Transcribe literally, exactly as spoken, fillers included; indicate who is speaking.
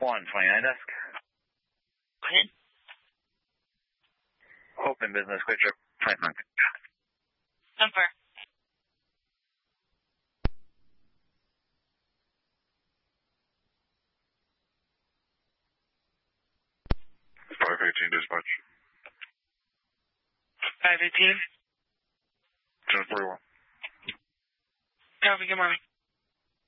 Speaker 1: one twenty-nine desk.
Speaker 2: Go ahead.
Speaker 1: Open business, quick trip, twenty-five.
Speaker 2: Number.
Speaker 3: five eighteen dispatch.
Speaker 2: five eighteen.
Speaker 3: ten forty-one.
Speaker 2: Copy, good morning.